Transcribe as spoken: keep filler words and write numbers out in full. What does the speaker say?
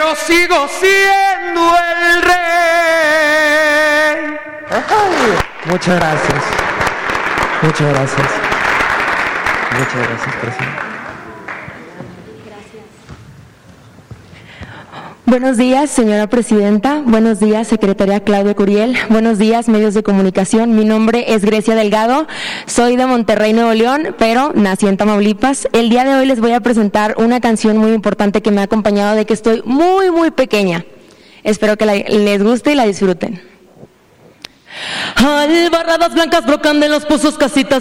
pero sigo siendo el rey. Muchas gracias. Muchas gracias. Muchas gracias, presidente. Buenos días, señora presidenta. Buenos días, secretaria Claudia Curiel. Buenos días, medios de comunicación. Mi nombre es Grecia Delgado. Soy de Monterrey, Nuevo León, pero nací en Tamaulipas. El día de hoy les voy a presentar una canción muy importante que me ha acompañado de que estoy muy, muy pequeña. Espero que la, les guste y la disfruten. Albarradas blancas brocan de los pozos, casitas